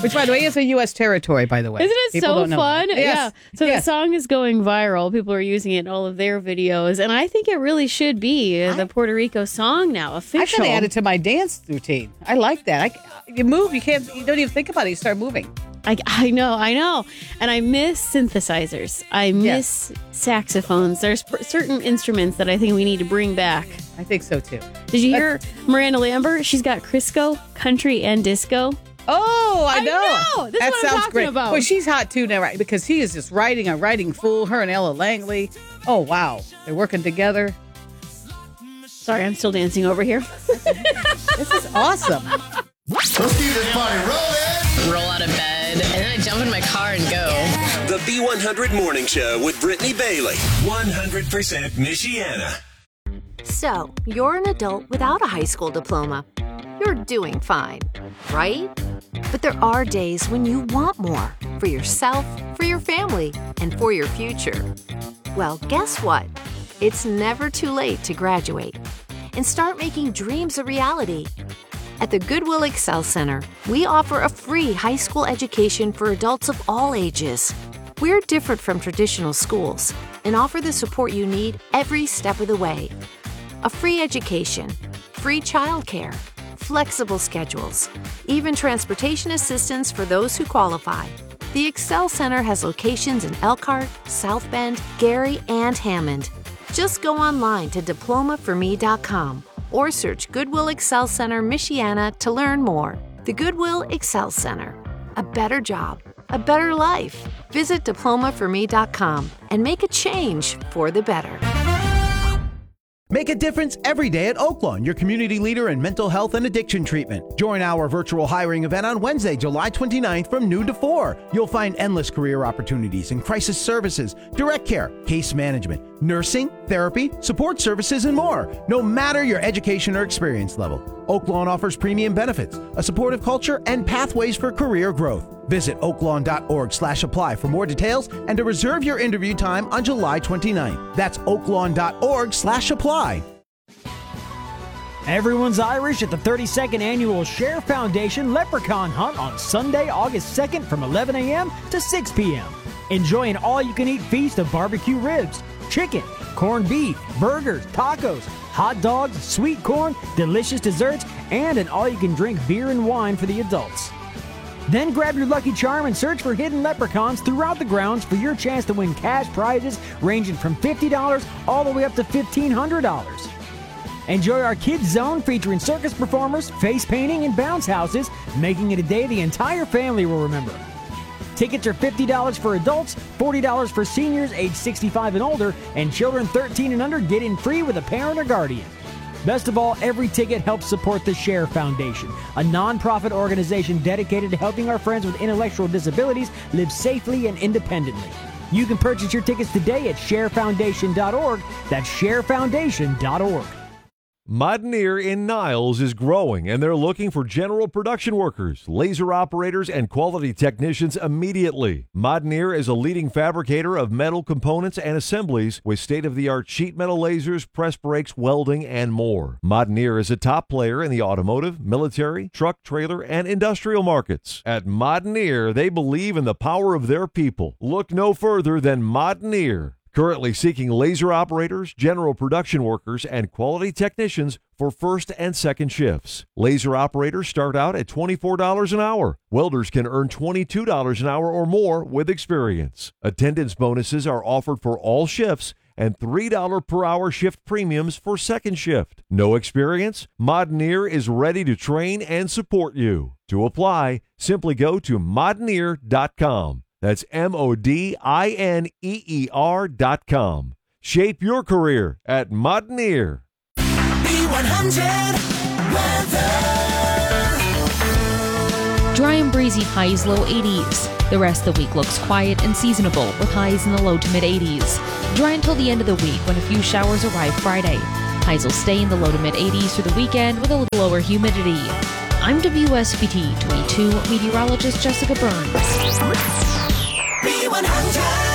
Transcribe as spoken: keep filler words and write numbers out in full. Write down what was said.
Which, by the way, is a U S territory, by the way. Isn't it People so don't know fun? that. Yeah. Yes. So Yes. the song is going viral. People are using it in all of their videos. And I think it really should be the Puerto Rico song now, I official. kind of add it to my dance routine. I like that. I, you move, you can't, you don't even think about it. You start moving. I, I know, I know. And I miss synthesizers. I miss Yes. saxophones. There's pr- certain instruments that I think we need to bring back. I think so, too. Did you hear Miranda Lambert? She's got Crisco, country, and disco. Oh, I I know. know. This is that what I'm sounds talking great. about. Well, she's hot, too, now, right? Because he is just writing a writing fool, her and Ella Langley. Oh, wow. They're working together. Sorry, I'm still dancing over here. This is awesome. Let's keep this party rolling. Roll out of bed, and then I jump in my car and go. The B one hundred Morning Show with Brittany Bailey. one hundred percent Michiana. So, you're an adult without a high school diploma. You're doing fine, right? But there are days when you want more for yourself, for your family, and for your future. Well, guess what? It's never too late to graduate and start making dreams a reality. At the Goodwill Excel Center, we offer a free high school education for adults of all ages. We're different from traditional schools and offer the support you need every step of the way. A free education, free childcare, flexible schedules, even transportation assistance for those who qualify. The Excel Center has locations in Elkhart, South Bend, Gary, and Hammond. Just go online to diploma for me dot com or search Goodwill Excel Center Michiana to learn more. The Goodwill Excel Center. A better job, a better life. Visit diploma for me dot com and make a change for the better. Make a difference every day at Oaklawn, your community leader in mental health and addiction treatment. Join our virtual hiring event on Wednesday, July twenty-ninth from noon to four. You'll find endless career opportunities in crisis services, direct care, case management, nursing, therapy, support services, and more, no matter your education or experience level. Oaklawn offers premium benefits, a supportive culture, and pathways for career growth. Visit oaklawn.org slash apply for more details and to reserve your interview time on July twenty-ninth. That's oaklawn.org slash apply. Everyone's Irish at the thirty-second Annual Share Foundation Leprechaun Hunt on Sunday, August second from eleven a.m. to six p.m. Enjoy an all-you-can-eat feast of barbecue ribs, chicken, corned beef, burgers, tacos, hot dogs, sweet corn, delicious desserts, and an all-you-can-drink beer and wine for the adults. Then grab your lucky charm and search for hidden leprechauns throughout the grounds for your chance to win cash prizes ranging from fifty dollars all the way up to fifteen hundred dollars. Enjoy our Kids Zone featuring circus performers, face painting, and bounce houses, making it a day the entire family will remember. Tickets are fifty dollars for adults, forty dollars for seniors age sixty-five and older, and children thirteen and under get in free with a parent or guardian. Best of all, every ticket helps support the Share Foundation, a non-profit organization dedicated to helping our friends with intellectual disabilities live safely and independently. You can purchase your tickets today at share foundation dot org. That's share foundation dot org. Modneer in Niles is growing, and they're looking for general production workers, laser operators, and quality technicians immediately. Modneer is a leading fabricator of metal components and assemblies with state-of-the-art sheet metal lasers, press brakes, welding, and more. Modneer is a top player in the automotive, military, truck, trailer, and industrial markets. At Modneer, they believe in the power of their people. Look no further than Modneer. Currently seeking laser operators, general production workers, and quality technicians for first and second shifts. Laser operators start out at twenty-four dollars an hour. Welders can earn twenty-two dollars an hour or more with experience. Attendance bonuses are offered for all shifts and three dollars per hour shift premiums for second shift. No experience? Modneer is ready to train and support you. To apply, simply go to modneer dot com. That's M O D I N E E R dot com. Shape your career at Modneer. B one hundred weather. Dry and breezy highs, low eighties. The rest of the week looks quiet and seasonable with highs in the low to mid eighties. Dry until the end of the week when a few showers arrive Friday. Highs will stay in the low to mid eighties through the weekend with a little lower humidity. I'm W S B T twenty-two meteorologist Jessica Burns. B one hundred